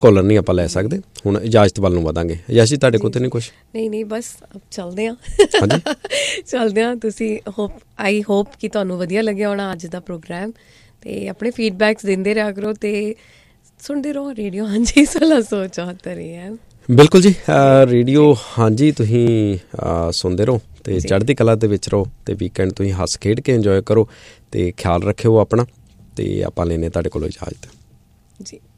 Collar ਨਹੀਂ ਆਪਾਂ ਲੈ ਸਕਦੇ। ਹੁਣ ਇਜਾਜ਼ਤ ਵੱਲ ਨੂੰ ਵਧਾਂਗੇ। ਯਸ਼ ਜੀ ਤੁਹਾਡੇ ਕੋਲ ਤਾਂ ਨਹੀਂ ਕੁਛ? ਨਹੀਂ ਬਸ ਚੱਲਦੇ ਹਾਂ। ਹਾਂਜੀ ਚੱਲਦੇ ਹਾਂ। ਤੁਸੀਂ ਆਈ ਹੋਪ ਕਿ ਤੁਹਾਨੂੰ ਵਧੀਆ ਲੱਗਿਆ ਹੋਣਾ ਅੱਜ ਦਾ ਪ੍ਰੋਗਰਾਮ, ਅਤੇ ਆਪਣੇ ਫੀਡਬੈਕਸ ਦਿੰਦੇ ਰਿਹਾ ਕਰੋ ਅਤੇ ਸੁਣਦੇ ਰਹੋ ਰੇਡੀਓ ਹਾਂਜੀ 1674 AM। ਬਿਲਕੁਲ ਜੀ, ਰੇਡੀਓ ਹਾਂਜੀ ਤੁਸੀਂ ਸੁਣਦੇ ਰਹੋ ਅਤੇ ਚੜ੍ਹਦੀ ਕਲਾ ਦੇ ਵਿੱਚ ਰਹੋ, ਅਤੇ ਵੀਕਐਂਡ ਤੁਸੀਂ ਹੱਸ ਖੇਡ ਕੇ ਇੰਜੋਏ ਕਰੋ ਅਤੇ ਖਿਆਲ ਰੱਖਿਓ ਆਪਣਾ, ਅਤੇ ਆਪਾਂ ਲੈਂਦੇ ਤੁਹਾਡੇ ਕੋਲੋਂ ਇਜਾਜ਼ਤ ਜੀ।